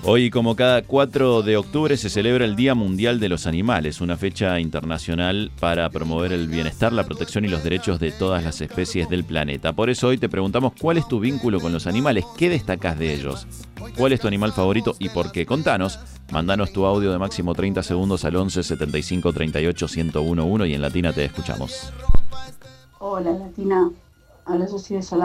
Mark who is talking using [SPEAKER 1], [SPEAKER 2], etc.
[SPEAKER 1] Hoy, como cada 4 de octubre, se celebra el Día Mundial de los Animales, una fecha internacional para promover el bienestar, la protección y los derechos de todas las especies del planeta. Por eso hoy te preguntamos cuál es tu vínculo con los animales, qué destacás de ellos, cuál es tu animal favorito y por qué. Contanos, mandanos tu audio de máximo 30 segundos al 11 75 38 1011 y en Latina te escuchamos.
[SPEAKER 2] Hola Latina, habla Susi de Solano.